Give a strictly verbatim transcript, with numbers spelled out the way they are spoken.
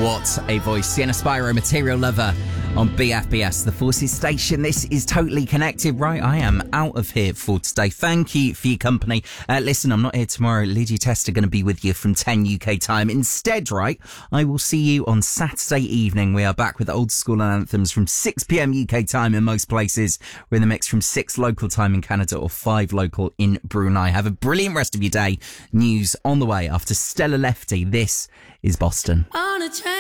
What a voice. Sienna Spyro, Material Lover on B F B S, the Forces Station. This is Totally Connected. Right, I am out of here for today. Thank you for your company. Uh, listen, I'm not here tomorrow. Lydia Tester going to be with you from ten U K time. Instead, right, I will see you on Saturday evening. We are back with old school anthems from six p.m. U K time in most places. We're in the mix from six local time in Canada or five local in Brunei. Have a brilliant rest of your day. News on the way after Stella Lefty. This is Boston. On a train.